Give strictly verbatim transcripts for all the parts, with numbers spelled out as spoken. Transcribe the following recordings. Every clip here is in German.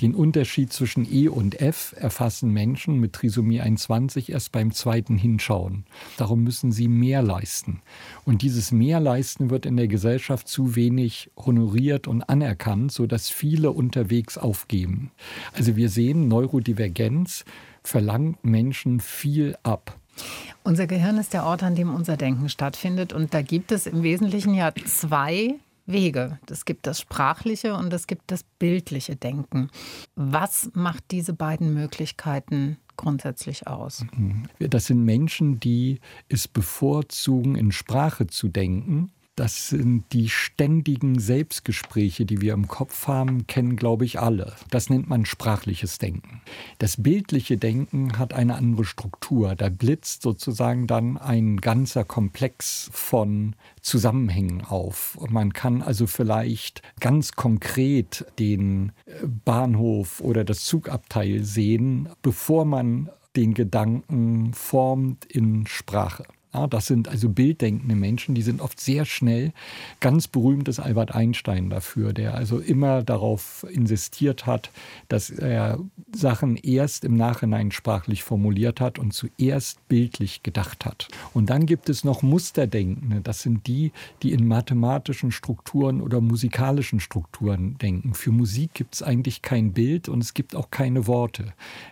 Den Unterschied zwischen E und F erfassen Menschen mit Trisomie einundzwanzig erst beim zweiten Hinschauen. Darum müssen sie mehr leisten. Und dieses Mehrleisten wird in der Gesellschaft zu wenig honoriert und anerkannt, sodass viele unterwegs aufgeben. Also wir sehen, Neurodivergenz verlangt Menschen viel ab. Unser Gehirn ist der Ort, an dem unser Denken stattfindet. Und da gibt es im Wesentlichen ja zwei Wege. Es gibt das sprachliche und es gibt das bildliche Denken. Was macht diese beiden Möglichkeiten grundsätzlich aus? Das sind Menschen, die es bevorzugen, in Sprache zu denken. Das sind die ständigen Selbstgespräche, die wir im Kopf haben, kennen, glaube ich, alle. Das nennt man sprachliches Denken. Das bildliche Denken hat eine andere Struktur. Da blitzt sozusagen dann ein ganzer Komplex von Zusammenhängen auf. Und man kann also vielleicht ganz konkret den Bahnhof oder das Zugabteil sehen, bevor man den Gedanken formt in Sprache. Ja, das sind also bilddenkende Menschen, die sind oft sehr schnell. Ganz berühmt ist Albert Einstein dafür, der also immer darauf insistiert hat, dass er Sachen erst im Nachhinein sprachlich formuliert hat und zuerst bildlich gedacht hat. Und dann gibt es noch Musterdenkende. Das sind die, die in mathematischen Strukturen oder musikalischen Strukturen denken. Für Musik gibt es eigentlich kein Bild und es gibt auch keine Worte.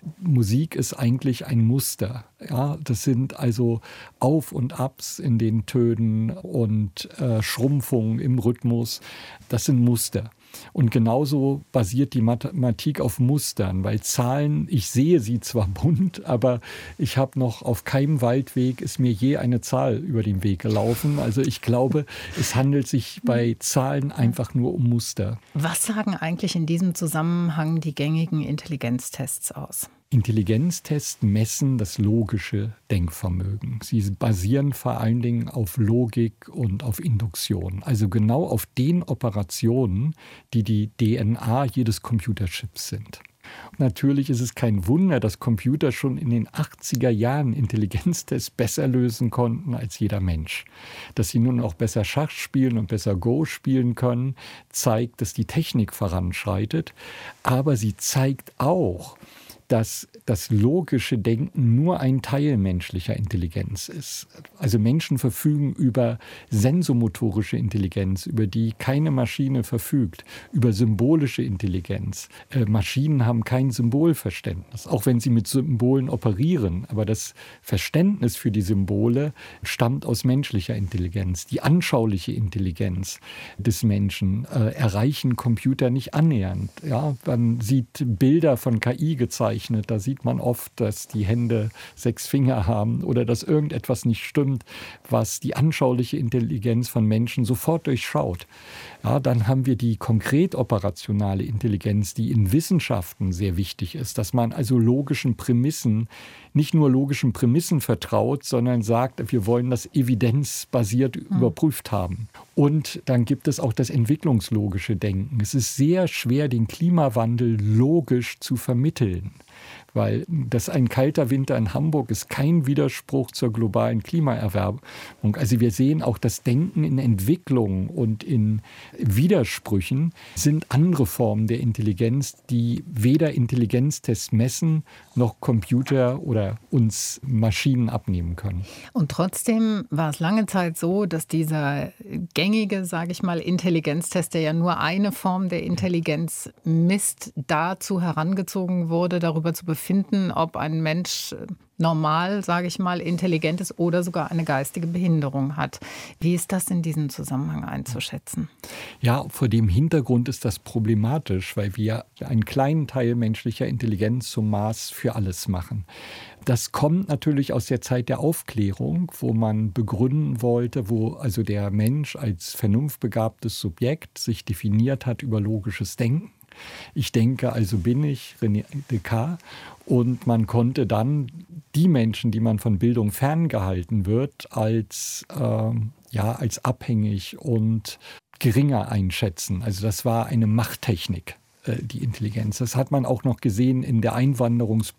Musik ist eigentlich ein Muster. Ja, das sind also Auf- und Abs in den Tönen und äh, Schrumpfungen im Rhythmus. Das sind Muster. Und genauso basiert die Mathematik auf Mustern, weil Zahlen, ich sehe sie zwar bunt, aber ich habe noch auf keinem Waldweg ist mir je eine Zahl über den Weg gelaufen. Also ich glaube, es handelt sich bei Zahlen einfach nur um Muster. Was sagen eigentlich in diesem Zusammenhang die gängigen Intelligenztests aus? Intelligenztests messen das logische Denkvermögen. Sie basieren vor allen Dingen auf Logik und auf Induktion. Also genau auf den Operationen, die die D N A jedes Computerchips sind. Natürlich ist es kein Wunder, dass Computer schon in den achtziger Jahren Intelligenztests besser lösen konnten als jeder Mensch. Dass sie nun auch besser Schach spielen und besser Go spielen können, zeigt, dass die Technik voranschreitet. Aber sie zeigt auch, dass das logische Denken nur ein Teil menschlicher Intelligenz ist. Also Menschen verfügen über sensomotorische Intelligenz, über die keine Maschine verfügt, über symbolische Intelligenz. Äh, Maschinen haben kein Symbolverständnis, auch wenn sie mit Symbolen operieren. Aber das Verständnis für die Symbole stammt aus menschlicher Intelligenz. Die anschauliche Intelligenz des Menschen äh, erreichen Computer nicht annähernd. Ja, man sieht Bilder von K I gezeichnet. Da sieht man oft, dass die Hände sechs Finger haben oder dass irgendetwas nicht stimmt, was die anschauliche Intelligenz von Menschen sofort durchschaut. Ja, dann haben wir die konkret operationale Intelligenz, die in Wissenschaften sehr wichtig ist, dass man also logischen Prämissen, nicht nur logischen Prämissen vertraut, sondern sagt, wir wollen das evidenzbasiert mhm. überprüft haben. Und dann gibt es auch das entwicklungslogische Denken. Es ist sehr schwer, den Klimawandel logisch zu vermitteln. Weil das ein kalter Winter in Hamburg ist kein Widerspruch zur globalen Klimaerwärmung. Also wir sehen auch, das Denken in Entwicklung und in Widersprüchen sind andere Formen der Intelligenz, die weder Intelligenztests messen, noch Computer oder uns Maschinen abnehmen können. Und trotzdem war es lange Zeit so, dass dieser gängige, sage ich mal, Intelligenztest, der ja nur eine Form der Intelligenz misst, dazu herangezogen wurde, darüber zu befinden, ob ein Mensch normal, sage ich mal, intelligent ist oder sogar eine geistige Behinderung hat. Wie ist das in diesem Zusammenhang einzuschätzen? Ja, vor dem Hintergrund ist das problematisch, weil wir einen kleinen Teil menschlicher Intelligenz zum Maß für alles machen. Das kommt natürlich aus der Zeit der Aufklärung, wo man begründen wollte, wo also der Mensch als vernunftbegabtes Subjekt sich definiert hat über logisches Denken. Ich denke, also bin ich, René Descartes. Und man konnte dann die Menschen, die man von Bildung ferngehalten wird, als, äh, ja, als abhängig und geringer einschätzen. Also das war eine Machttechnik, äh, die Intelligenz. Das hat man auch noch gesehen in der Einwanderungspolitik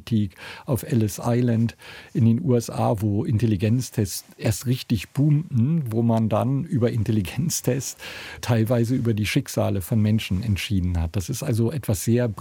auf Ellis Island in den U S A, wo Intelligenztests erst richtig boomten, wo man dann über Intelligenztests teilweise über die Schicksale von Menschen entschieden hat. Das ist also etwas sehr